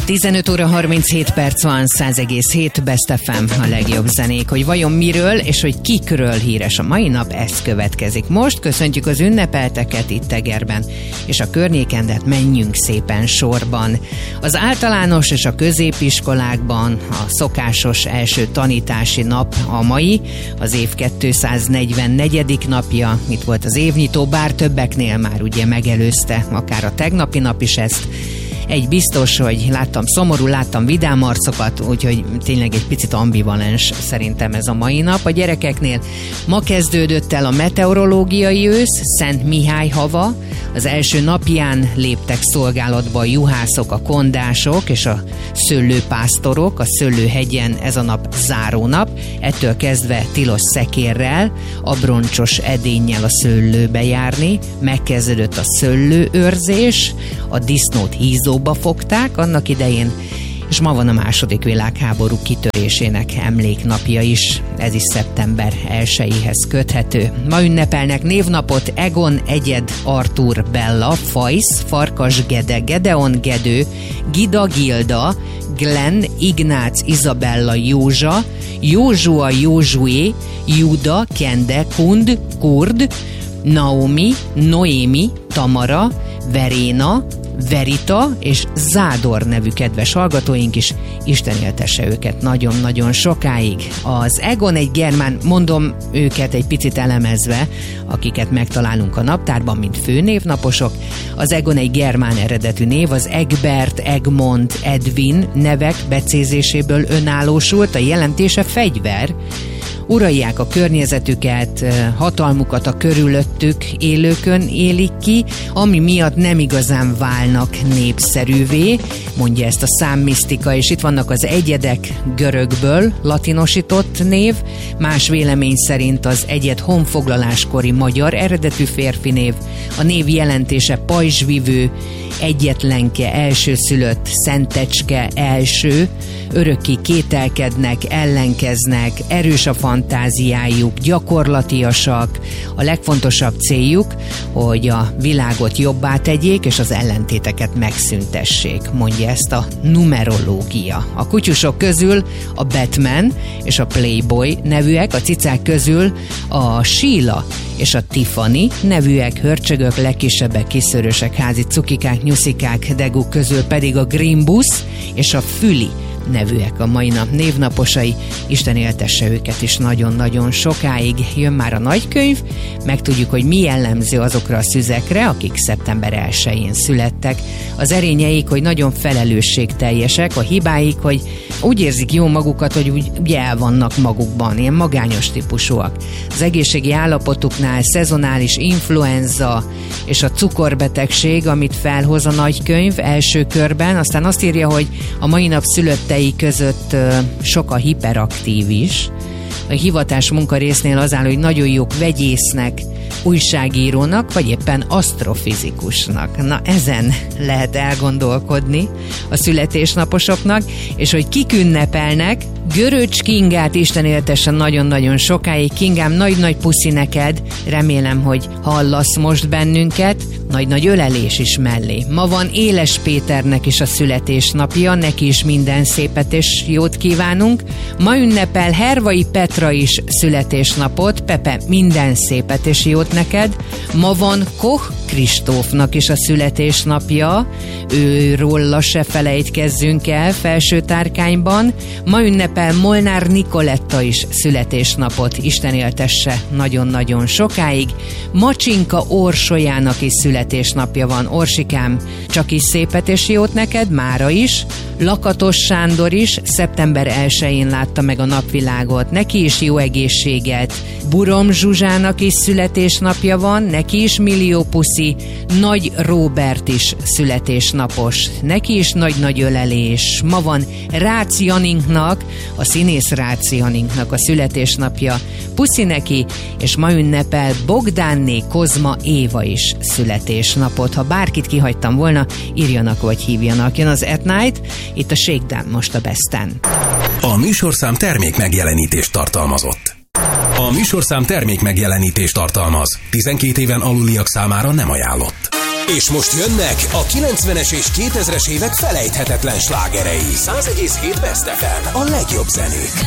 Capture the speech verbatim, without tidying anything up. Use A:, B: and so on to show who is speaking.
A: tizenöt óra harminchét perc van, száz egész hét Best ef em, a legjobb zenék. Hogy vajon miről és hogy kikről híres a mai nap, ez következik. Most köszöntjük az ünnepelteket itt Egerben és a környéken, de menjünk szépen sorban. Az általános és a középiskolákban a szokásos első tanítási nap a mai, az év kétszáznegyvennegyedik napja. Itt volt az évnyitó, bár többeknél már ugye megelőzte akár a tegnapi nap is ezt. Egy biztos, hogy láttam szomorú, láttam vidám arcokat, úgyhogy tényleg egy picit ambivalens szerintem ez a mai nap. A gyerekeknél ma kezdődött el a meteorológiai ősz, Szent Mihály hava. Az első napján léptek szolgálatba a juhászok, a kondások és a szőlőpásztorok. A Szőlőhegyen ez a nap zárónap. Ettől kezdve tilos szekérrel, abroncsos edénnyel a szőlőbe járni. Megkezdődött a szőlőőrzés, a disznót hízóba fogták annak idején, és ma van a második világháború kitörésének emléknapja is. Ez is szeptember elsejéhez köthető. Ma ünnepelnek névnapot Egon Egyed Artúr Bella, Fajsz, Farkas Gede, Gedeon Gedő, Gida Gilda, Glenn Ignác Izabella Józsa, Józsua Józsué, Juda Kende Kund Kurd, Naomi, Noémi, Tamara, Veréna, Verita és Zádor nevű kedves hallgatóink is, Isten éltesse őket nagyon-nagyon sokáig. Az Egon egy germán, mondom őket egy picit elemezve, akiket megtalálunk a naptárban, mint főnévnaposok. Az Egon egy germán eredetű név, az Egbert, Egmont, Edwin nevek becézéséből önállósult, a jelentése fegyver. Uralják a környezetüket, hatalmukat a körülöttük élőkön élik ki, ami miatt nem igazán válnak népszerűvé, mondja ezt a számmisztika, és itt vannak az egyedek, görögből latinosított név, más vélemény szerint az egyed honfoglaláskori magyar eredetű férfi név, a név jelentése pajzsvivő, egyetlenke, elsőszülött, szentecske, első, örökké kételkednek, ellenkeznek, erős a fantáziájuk, gyakorlatiasak, a legfontosabb céljuk, hogy a világot jobbá tegyék, és az ellentéteket megszüntessék, mondja ezt a numerológia. A kutyusok közül a Batman és a Playboy nevűek, a cicák közül a Sheila és a Tiffany nevűek, hörcsögök, legkisebbek, kiszörösek, házi cukikák, nyuszikák, deguk közül pedig a Grimbus és a Füli nevűek a mai nap névnaposai. Isten éltesse őket is nagyon-nagyon sokáig. Jön már a nagykönyv, megtudjuk, hogy mi jellemző azokra a szüzekre, akik szeptember elsején születtek. Az erényeik, hogy nagyon felelősségteljesek, a hibáik, hogy úgy érzik jó magukat, hogy úgy el vannak magukban, ilyen magányos típusúak. Az egészségi állapotuknál szezonális influenza és a cukorbetegség, amit felhoz a nagykönyv első körben, aztán azt írja, hogy a mai nap szülöttei között sok a hiperaktív is. A hivatás munkarésznél az áll, hogy nagyon jók vegyésznek, újságírónak, vagy éppen asztrofizikusnak. Na, ezen lehet elgondolkodni a születésnaposoknak, és hogy kik ünnepelnek. Göröcs Kingát Isten éltesse nagyon-nagyon sokáig. Kingám, nagy-nagy puszi neked, remélem, hogy hallasz most bennünket, nagy-nagy ölelés is mellé. Ma van Éles Péternek is a születésnapja, neki is minden szépet és jót kívánunk. Ma ünnepel Hervai Petra is születésnapot. Pepe, minden szépet és jót neked. Ma van Koch Kristófnak is a születésnapja, őróla se felejtkezzünk el felső tárkányban. Ma ünnepel Molnár Nikoletta is születésnapot, Isten éltesse nagyon-nagyon sokáig. Macsinka Orsolyának is születésnapja van. Orsikám, csak is szépet és jót neked, mára is. Lakatos Sándor is szeptember elsején látta meg a napvilágot, neki is jó egészséget. Burom Zsuzsának is születésnapja van, neki is millió puszi. Nagy Róbert is születésnapos, neki is nagy-nagy ölelés. Ma van Rácz Janinknak, a színész Rácz Janinknak a születésnapja, puszi neki, és ma ünnepel Bogdánné Kozma Éva is születésnapot. Ha bárkit kihagytam volna, írjanak vagy hívjanak. Jön az At Night, itt a Shakedown most a Besten.
B: A műsorszám termék megjelenítést tartalmazott. A műsorszám termék megjelenítést tartalmaz. tizenkét éven aluliak számára nem ajánlott. És most jönnek a kilencvenes és kétezres évek felejthetetlen slágerei. száz egész hét Best ef em, a legjobb zenék.